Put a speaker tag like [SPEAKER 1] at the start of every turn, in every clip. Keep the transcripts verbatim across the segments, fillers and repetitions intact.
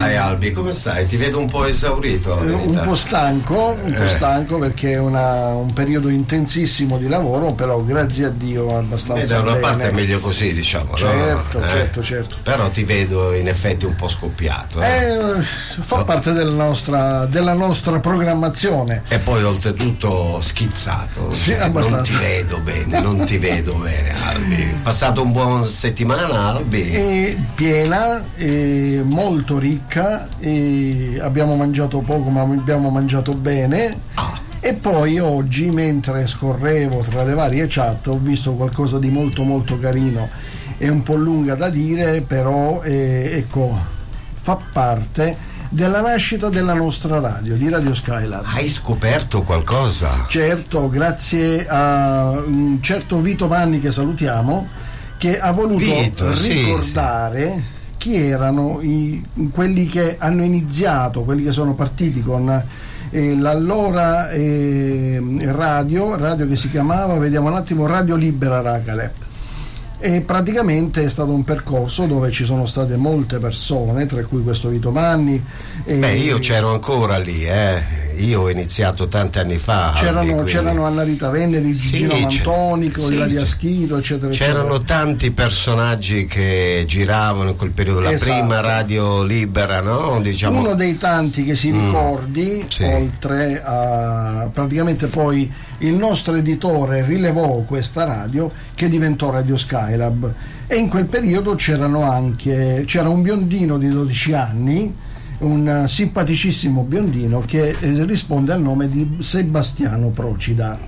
[SPEAKER 1] stai Albi? Come stai? Ti vedo un po' esaurito.
[SPEAKER 2] Eh, un po' stanco, un po'
[SPEAKER 1] Eh.
[SPEAKER 2] stanco perché è una, un periodo intensissimo di lavoro, però grazie a Dio abbastanza.
[SPEAKER 1] E da una
[SPEAKER 2] bene.
[SPEAKER 1] parte è meglio così, diciamo.
[SPEAKER 2] Certo,
[SPEAKER 1] no? Eh.
[SPEAKER 2] certo, certo.
[SPEAKER 1] Però ti vedo in effetti un po' scoppiato. Eh.
[SPEAKER 2] Eh, fa parte della nostra, della nostra programmazione.
[SPEAKER 1] E poi oltretutto schizzato.
[SPEAKER 2] Sì,
[SPEAKER 1] Cioè, non
[SPEAKER 2] abbastanza.
[SPEAKER 1] ti vedo bene, non ti vedo bene, Albi. Passato un buon settimana, Albi?
[SPEAKER 2] È piena, è molto ricca, e abbiamo mangiato poco ma abbiamo mangiato bene.
[SPEAKER 1] Ah.
[SPEAKER 2] E poi oggi, mentre scorrevo tra le varie chat, ho visto qualcosa di molto molto carino. È un po' lunga da dire, però eh, ecco, fa parte della nascita della nostra radio, di Radio Skylab.
[SPEAKER 1] Hai scoperto qualcosa?
[SPEAKER 2] Certo, grazie a un certo Vito Vanni, che salutiamo, che ha voluto
[SPEAKER 1] Vito,
[SPEAKER 2] ricordare
[SPEAKER 1] sì, sì.
[SPEAKER 2] chi erano i, quelli che hanno iniziato, quelli che sono partiti con eh, l'allora eh, radio, radio che si chiamava, vediamo un attimo, Radio Libera Racale. E praticamente è stato un percorso dove ci sono state molte persone, tra cui questo Vito Manni.
[SPEAKER 1] Beh, io c'ero ancora lì, eh. Io ho iniziato tanti anni fa.
[SPEAKER 2] C'erano,
[SPEAKER 1] Albi, quindi...
[SPEAKER 2] c'erano Anna Rita Veneri,
[SPEAKER 1] sì,
[SPEAKER 2] Gino Mantonico,
[SPEAKER 1] sì,
[SPEAKER 2] Ilaria Schito, eccetera.
[SPEAKER 1] C'erano
[SPEAKER 2] eccetera.
[SPEAKER 1] tanti personaggi che giravano in quel periodo, la
[SPEAKER 2] Esatto.
[SPEAKER 1] prima radio libera, no? Diciamo...
[SPEAKER 2] Uno dei tanti che si ricordi,
[SPEAKER 1] mm, sì.
[SPEAKER 2] oltre a praticamente poi il nostro editore rilevò questa radio che diventò Radio Skylab, e in quel periodo c'erano anche c'era un biondino di dodici anni, un simpaticissimo biondino che eh, risponde al nome di Sebastiano Procida.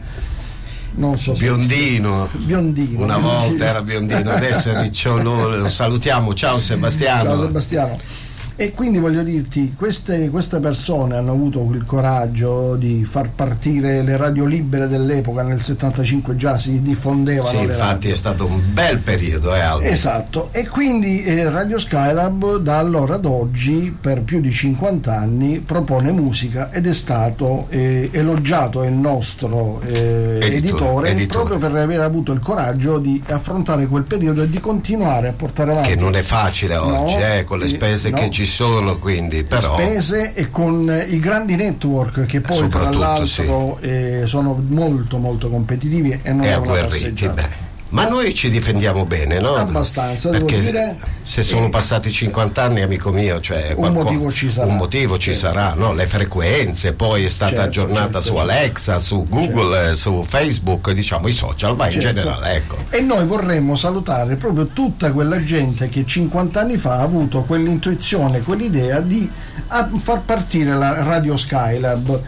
[SPEAKER 2] Non so se
[SPEAKER 1] Biondino.
[SPEAKER 2] biondino
[SPEAKER 1] Una volta era biondino, adesso è ricciolo. Lo salutiamo, ciao Sebastiano.
[SPEAKER 2] Ciao Sebastiano. E quindi voglio dirti, queste, queste persone hanno avuto il coraggio di far partire le radio libere dell'epoca. Nel settantacinque già si diffondevano.
[SPEAKER 1] Sì,
[SPEAKER 2] le
[SPEAKER 1] infatti
[SPEAKER 2] radio.
[SPEAKER 1] è stato un bel periodo, eh, Albi?
[SPEAKER 2] Esatto, e quindi eh, Radio Skylab da allora ad oggi, per più di cinquanta anni, propone musica, ed è stato eh, elogiato il nostro eh,
[SPEAKER 1] Editore,
[SPEAKER 2] editore,
[SPEAKER 1] editore.
[SPEAKER 2] proprio per aver avuto il coraggio di affrontare quel periodo e di continuare a portare avanti.
[SPEAKER 1] Che non è facile oggi,
[SPEAKER 2] No,
[SPEAKER 1] eh, con le spese
[SPEAKER 2] no.
[SPEAKER 1] che ci sono, quindi però
[SPEAKER 2] spese, e con eh, i grandi network che poi tra
[SPEAKER 1] Soprattutto,
[SPEAKER 2] l'altro sì. eh, sono molto molto competitivi e non
[SPEAKER 1] è
[SPEAKER 2] è una
[SPEAKER 1] agguerriti,
[SPEAKER 2] passeggiata.
[SPEAKER 1] beh. Ma noi ci difendiamo bene, no?
[SPEAKER 2] Abbastanza,
[SPEAKER 1] perché
[SPEAKER 2] devo dire.
[SPEAKER 1] se sono
[SPEAKER 2] eh,
[SPEAKER 1] passati cinquanta anni, amico mio, cioè
[SPEAKER 2] un
[SPEAKER 1] qualco-
[SPEAKER 2] motivo ci sarà.
[SPEAKER 1] un motivo ci
[SPEAKER 2] Certo.
[SPEAKER 1] sarà, no? Le frequenze, poi è stata
[SPEAKER 2] Certo,
[SPEAKER 1] aggiornata
[SPEAKER 2] certo,
[SPEAKER 1] su
[SPEAKER 2] certo.
[SPEAKER 1] Alexa, su Google, eh, su Facebook, diciamo i social, ma in
[SPEAKER 2] Certo.
[SPEAKER 1] generale, ecco.
[SPEAKER 2] E noi vorremmo salutare proprio tutta quella gente che cinquanta anni fa ha avuto quell'intuizione, quell'idea di a- far partire la Radio Skylab,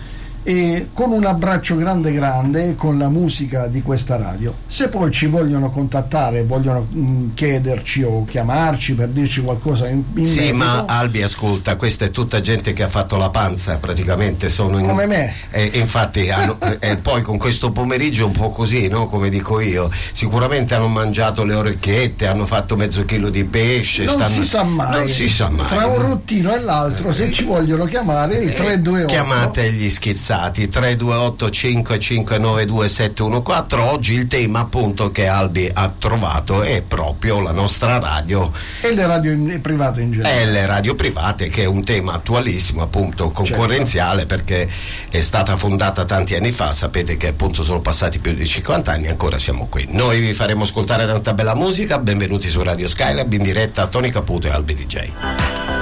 [SPEAKER 2] e con un abbraccio grande grande con la musica di questa radio. Se poi ci vogliono contattare, vogliono mh, chiederci o chiamarci per dirci qualcosa in, in
[SPEAKER 1] Sì,
[SPEAKER 2] merito,
[SPEAKER 1] ma Albi, ascolta, questa è tutta gente che ha fatto la panza, praticamente sono in...
[SPEAKER 2] come me.
[SPEAKER 1] E infatti hanno, e poi con questo pomeriggio un po' così, no? Come dico io, sicuramente hanno mangiato le orecchiette, hanno fatto mezzo chilo di pesce,
[SPEAKER 2] Non
[SPEAKER 1] stanno...
[SPEAKER 2] si sa mai,
[SPEAKER 1] non si sa mai
[SPEAKER 2] tra un rottino e l'altro, se ci vogliono chiamare il tre due otto.
[SPEAKER 1] Chiamate gli schizzati tre due otto cinque cinque nove due sette uno quattro. Oggi il tema appunto che Albi ha trovato è proprio la nostra radio
[SPEAKER 2] E le radio in- private in generale.
[SPEAKER 1] e le radio private, che è un tema attualissimo, appunto concorrenziale, certo. Perché è stata fondata tanti anni fa, sapete che appunto sono passati più di cinquanta anni, ancora siamo qui. Noi vi faremo ascoltare tanta bella musica. Benvenuti su Radio Skylab, in diretta a Tony Caputo e Albi D J.